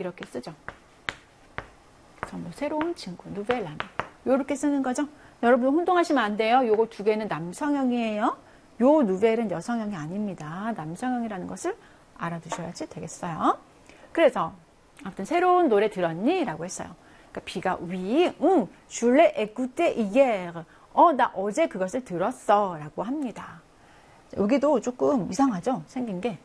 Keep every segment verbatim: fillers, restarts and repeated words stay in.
이렇게 쓰죠. 그래서 뭐 새로운 친구, 누벨 아미. 이렇게 쓰는 거죠. 여러분 혼동하시면 안 돼요. 요거 두 개는 남성형이에요. 요 누벨은 여성형이 아닙니다. 남성형이라는 것을 알아두셔야지 되겠어요. 그래서 아무튼 새로운 노래 들었니? 라고 했어요. 그러니까 B가 oui, 응, je l'ai écouté hier. 어, 나 어제 그것을 들었어. 라고 합니다. 여기도 조금 이상하죠? 생긴 게.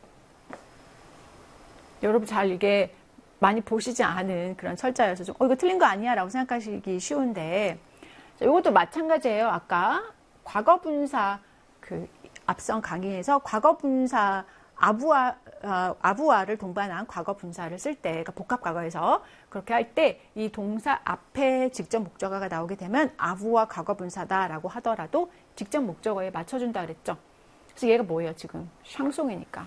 여러분 잘 이게 많이 보시지 않은 그런 철자여서 좀, 어, 이거 틀린 거 아니야? 라고 생각하시기 쉬운데, 이것도 마찬가지예요. 아까 과거분사, 그, 앞선 강의에서 과거분사, 아부아, 어, 아부아를 동반한 과거분사를 쓸 때, 그러니까 복합과거에서 그렇게 할 때 이 동사 앞에 직접 목적어가 나오게 되면 아부아 과거분사다라고 하더라도 직접 목적어에 맞춰준다 그랬죠. 그래서 얘가 뭐예요, 지금? 샹송이니까.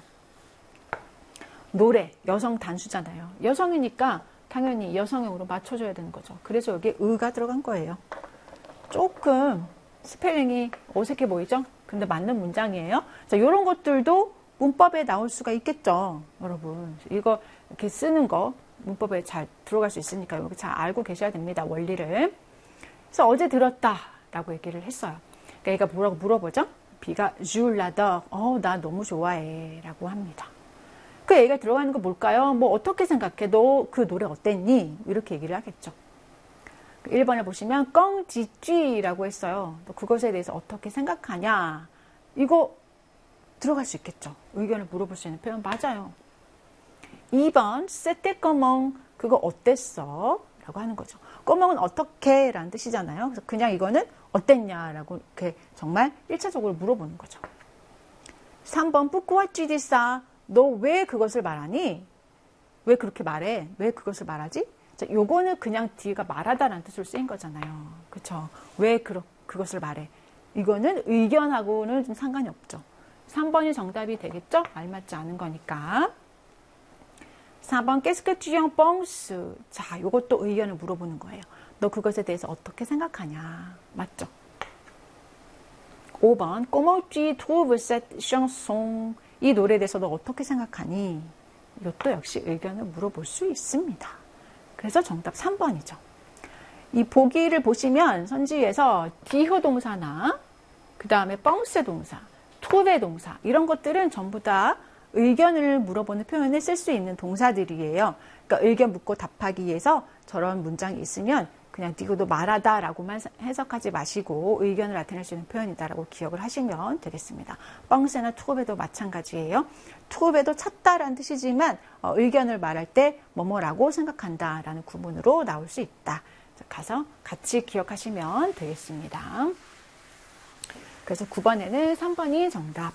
노래, 여성 단수잖아요. 여성이니까 당연히 여성형으로 맞춰줘야 되는 거죠. 그래서 여기에 의가 들어간 거예요. 조금 스펠링이 어색해 보이죠? 근데 맞는 문장이에요. 자, 이런 것들도 문법에 나올 수가 있겠죠, 여러분. 이거 이렇게 쓰는 거 문법에 잘 들어갈 수 있으니까 이렇게 잘 알고 계셔야 됩니다, 원리를. 그래서 어제 들었다라고 얘기를 했어요. 그러니까 얘가 뭐라고 물어보죠? B가 je l'adore. 어, 나 너무 좋아해라고 합니다. 그 얘가 들어가는 거 뭘까요? 뭐 어떻게 생각해? 너 그 노래 어땠니? 이렇게 얘기를 하겠죠. 일 번에 보시면 껑지쥐라고 했어요. 너 그것에 대해서 어떻게 생각하냐? 이거 들어갈 수 있겠죠. 의견을 물어볼 수 있는 표현 맞아요. 이 번 c'était comment? 그거 어땠어? 라고 하는 거죠. 꼬멍은 어떻게? 라는 뜻이잖아요. 그래서 그냥 이거는 어땠냐? 라고 이렇게 정말 일차적으로 물어보는 거죠. 삼 번 pourquoi tu dis ça? 너 왜 그것을 말하니? 왜 그렇게 말해? 왜 그것을 말하지? 자, 요거는 그냥 D가 말하다라는 뜻으로 쓰인 거잖아요. 그쵸? 왜 그, 그것을 말해? 이거는 의견하고는 좀 상관이 없죠. 삼 번이 정답이 되겠죠? 알맞지 않은 거니까. 사 번 qu'est-ce que tu en penses? 자, 요것도 의견을 물어보는 거예요. 너 그것에 대해서 어떻게 생각하냐? 맞죠? 오 번 comment tu trouves cette chanson? 이 노래에 대해서 너 어떻게 생각하니? 이것도 역시 의견을 물어볼 수 있습니다. 그래서 정답 삼 번이죠. 이 보기를 보시면 선지에서 디효 동사나 그 다음에 뻥세 동사, 투베 동사 이런 것들은 전부 다 의견을 물어보는 표현을 쓸 수 있는 동사들이에요. 그러니까 의견 묻고 답하기 위해서 저런 문장이 있으면 그냥 디고도 말하다라고만 해석하지 마시고 의견을 나타낼 수 있는 표현이다라고 기억을 하시면 되겠습니다. 뻥세나 투베도 마찬가지예요. 투베도 찾다라는 뜻이지만 어, 의견을 말할 때 뭐뭐라고 생각한다라는 구문으로 나올 수 있다. 가서 같이 기억하시면 되겠습니다. 그래서 구 번에는 삼 번이 정답.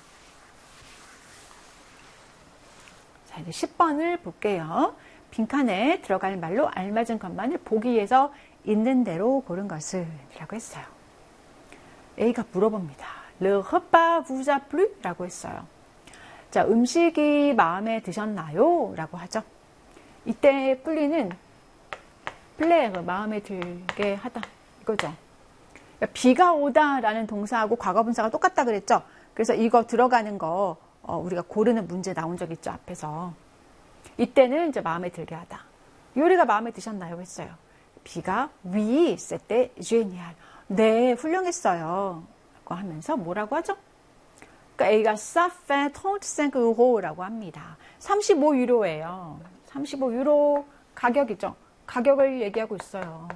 자, 이제 십 번을 볼게요. 빈칸에 들어갈 말로 알맞은 것만을 보기에서 있는 대로 고른 것을 라고 했어요. A가 물어봅니다. Le repas vous a plu? 라고 했어요. 자, 음식이 마음에 드셨나요? 라고 하죠. 이때 플리는 플레이가 마음에 들게 하다 이거죠. 그러니까 비가 오다 라는 동사하고 과거분사가 똑같다 그랬죠. 그래서 이거 들어가는 거 어, 우리가 고르는 문제 나온 적 있죠, 앞에서. 이때는 이제 마음에 들게 하다. 요리가 마음에 드셨나요? 했어요. B가 oui, c'était génial. 네, 훌륭했어요. 라고 하면서 뭐라고 하죠? 그러니까 A가 ça fait trente-cinq euros 라고 합니다. 삼십오 유로예요. 삼십오 유로 가격이죠. 가격을 얘기하고 있어요.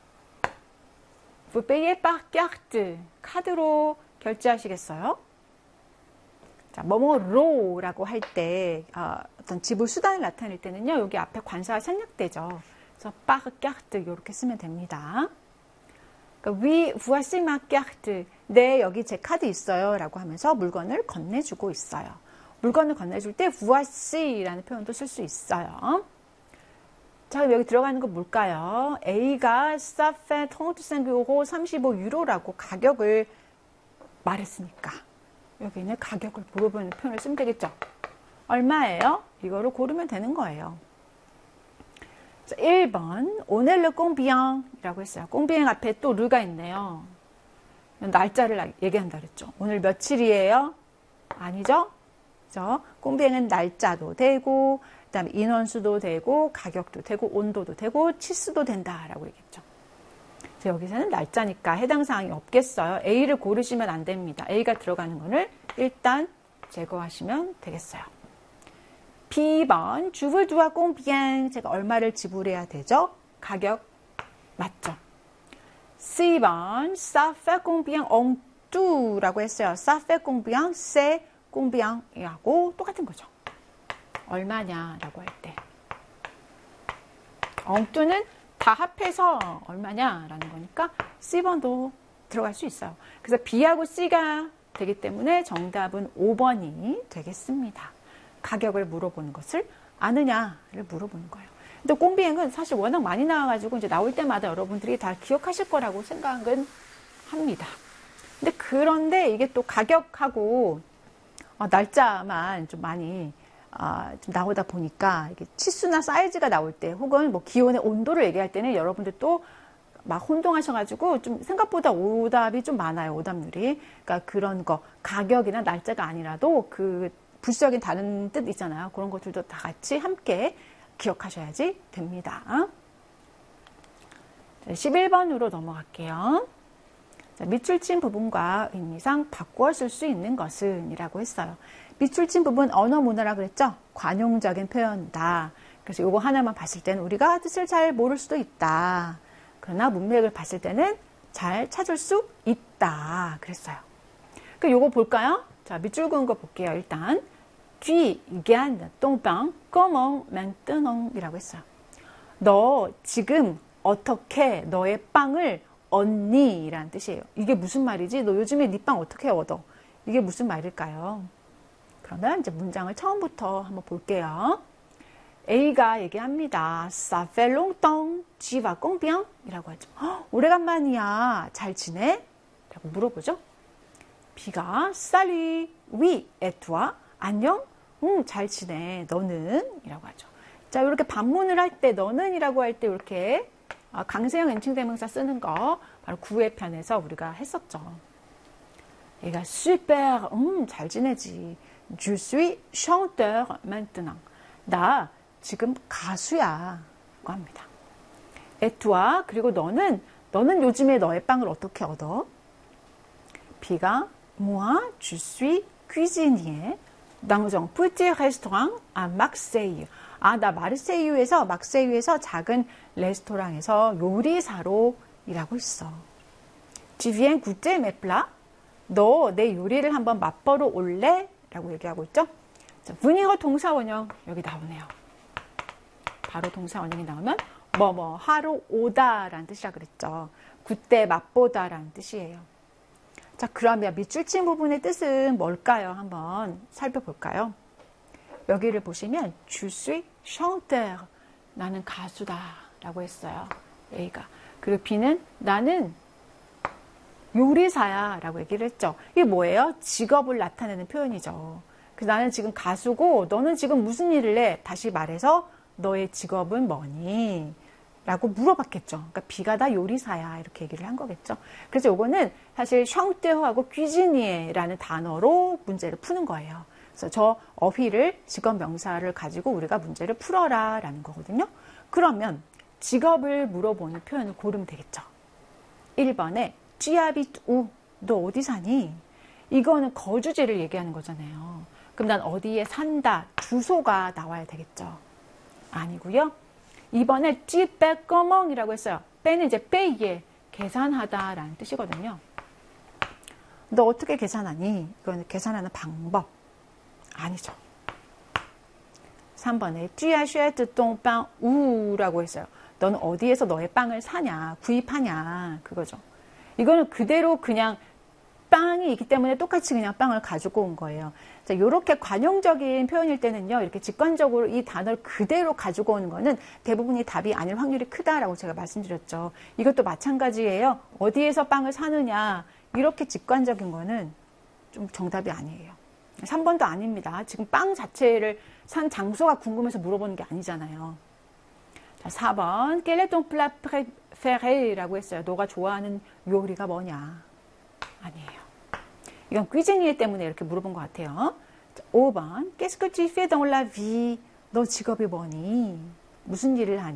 Vous payez par carte. 카드로 결제하시겠어요? 자, 뭐뭐로라고 할 때 어, 어떤 지불 수단을 나타낼 때는요. 여기 앞에 관사가 생략되죠. 그래서 par carte 이렇게 쓰면 됩니다. 그러니까 oui, voici ma carte. 네, 여기 제 카드 있어요. 라고 하면서 물건을 건네주고 있어요. 물건을 건네줄 때 voici라는 표현도 쓸 수 있어요. 자, 그럼 여기 들어가는 건 뭘까요? A가 ça fait trente-cinq euros, 삼십오 유로라고 가격을 말했으니까 여기는 가격을 물어보는 표현을 쓰면 되겠죠. 얼마예요? 이거를 고르면 되는 거예요. 자, 일 번 오늘 le combien 이라고 했어요. combien 앞에 또 르가 있네요. 날짜를 얘기한다 그랬죠. 오늘 며칠이에요? 아니죠? 그죠? combie는 날짜도 되고 그 다음에 인원수도 되고 가격도 되고 온도도 되고 치수도 된다라고 얘기했죠. 그래서 여기서는 날짜니까 해당 사항이 없겠어요. A를 고르시면 안 됩니다. A가 들어가는 거를 일단 제거하시면 되겠어요. B번 주부 두아 꽁비앙 제가 얼마를 지불해야 되죠? 가격 맞죠? C번 ça fait combien en tout 라고 했어요. ça fait combien, c'est combien 이하고 똑같은 거죠. 얼마냐라고 할 때 en tout는 다 합해서 얼마냐라는 거니까 C번도 들어갈 수 있어요. 그래서 B하고 C가 되기 때문에 정답은 오 번이 되겠습니다. 가격을 물어보는 것을 아느냐를 물어보는 거예요. 근데 꽁비행은 사실 워낙 많이 나와가지고 이제 나올 때마다 여러분들이 다 기억하실 거라고 생각은 합니다. 근데 그런데 이게 또 가격하고 어, 날짜만 좀 많이 어, 좀 나오다 보니까 이게 치수나 사이즈가 나올 때 혹은 뭐 기온의 온도를 얘기할 때는 여러분들 또 막 혼동하셔가지고 좀 생각보다 오답이 좀 많아요. 오답률이. 그러니까 그런 거 가격이나 날짜가 아니라도 그 부수적인 다른 뜻 있잖아요. 그런 것들도 다 같이 함께 기억하셔야지 됩니다. 십일 번으로 넘어갈게요. 자, 밑줄친 부분과 의미상 바꾸어 쓸 수 있는 것은 이라고 했어요. 밑줄친 부분 언어 문화라 그랬죠? 관용적인 표현이다. 그래서 이거 하나만 봤을 때는 우리가 뜻을 잘 모를 수도 있다. 그러나 문맥을 봤을 때는 잘 찾을 수 있다. 그랬어요. 그 요거 볼까요? 자, 밑줄 그은 거 볼게요. 일단 Tu gagnes ton pain comment maintenant? 이라고 했어요. 너 지금 어떻게 너의 빵을 얻니? 라는 뜻이에요. 이게 무슨 말이지? 너 요즘에 네 빵 어떻게 얻어? 이게 무슨 말일까요? 그러면 이제 문장을 처음부터 한번 볼게요. A가 얘기합니다. Ça fait longtemps. Tu vas combien? 이라고 하죠. 오래간만이야. 잘 지내? 라고 물어보죠. B가 Salut. Oui. Et toi? 안녕? 응, 잘 지내. 너는? 이라고 하죠. 자, 이렇게 반문을 할 때, 너는? 이라고 할 때 이렇게 강세형 엔칭대명사 쓰는 거 바로 구회 편에서 우리가 했었죠. 얘가 super. 음, 잘 지내지. Je suis chanteur maintenant. 나 지금 가수야. 라고 합니다. Et toi? 그리고 너는? 너는 요즘에 너의 빵을 어떻게 얻어? B가 Moi, je suis cuisinier. dans un petit restaurant à Marseille. 아, 나 마르세유에서, 막세유에서 작은 레스토랑에서 요리사로 일하고 있어. Tu viens goûter mes plats? 너 내 요리를 한번 맛보러 올래? 라고 얘기하고 있죠. 자, venir 동사 원형 여기 나오네요. 바로 동사 원형이 나오면 뭐뭐 하러 오다 라는 뜻이라 그랬죠. 그때 맛보다 라는 뜻이에요. 자, 그러면 밑줄 친 부분의 뜻은 뭘까요? 한번 살펴볼까요? 여기를 보시면 Je suis chanteur. 나는 가수다 라고 했어요. A가. 그리고 B는 나는 요리사야 라고 얘기를 했죠. 이게 뭐예요? 직업을 나타내는 표현이죠. 그래서 나는 지금 가수고 너는 지금 무슨 일을 해? 다시 말해서 너의 직업은 뭐니? 라고 물어봤겠죠. 그러니까 B가 다 요리사야 이렇게 얘기를 한 거겠죠. 그래서 요거는 사실 샹떼어하고 퀴지니에라는 단어로 문제를 푸는 거예요. 그래서 저 어휘를 직업 명사를 가지고 우리가 문제를 풀어라 라는 거거든요. 그러면 직업을 물어보는 표현을 고르면 되겠죠. 일 번에 쥐아비트 우, 너 어디 사니? 이거는 거주지를 얘기하는 거잖아요. 그럼 난 어디에 산다, 주소가 나와야 되겠죠. 아니고요. 이 번에 쥐빼 꺼멍이라고 했어요. 빼는 이제 빼이에 계산하다 라는 뜻이거든요. 너 어떻게 계산하니? 이거는 계산하는 방법. 아니죠. 삼 번에 쥐아쉐트 똥빵 우라고 했어요. 너는 어디에서 너의 빵을 사냐, 구입하냐, 그거죠. 이거는 그대로 그냥 빵이 있기 때문에 똑같이 그냥 빵을 가지고 온 거예요. 자, 이렇게 관용적인 표현일 때는요, 이렇게 직관적으로 이 단어를 그대로 가지고 오는 거는 대부분이 답이 아닐 확률이 크다라고 제가 말씀드렸죠. 이것도 마찬가지예요. 어디에서 빵을 사느냐, 이렇게 직관적인 거는 좀 정답이 아니에요. 삼 번도 아닙니다. 지금 빵 자체를 산 장소가 궁금해서 물어보는 게 아니잖아요. 자, 사 번, Quel est ton plat préféré?라고 했어요. 너가 좋아하는 요리가 뭐냐? 아니에요. 이건 퀴즈니에 때문에 이렇게 물어본 것 같아요. 자, 오 번, Qu'est-ce que tu fais dans la vie? 너 직업이 뭐니? 무슨 일을 하니?